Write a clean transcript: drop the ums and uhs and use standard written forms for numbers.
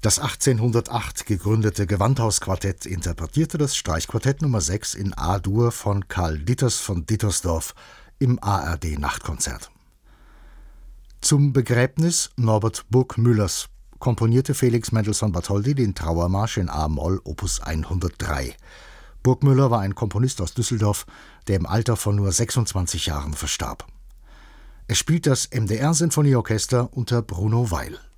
Das 1808 gegründete Gewandhausquartett interpretierte das Streichquartett Nummer 6 in A-Dur von Karl Ditters von Dittersdorf im ARD-Nachtkonzert. Zum Begräbnis Norbert Burgmüllers komponierte Felix Mendelssohn Bartholdy den Trauermarsch in a-Moll Opus 103. Burgmüller war ein Komponist aus Düsseldorf, der im Alter von nur 26 Jahren verstarb. Es spielt das MDR-Sinfonieorchester unter Bruno Weil.